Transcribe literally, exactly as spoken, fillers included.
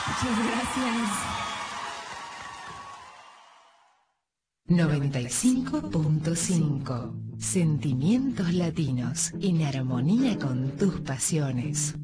Muchas gracias. noventa y cinco punto cinco. Sentimientos latinos en armonía con tus pasiones.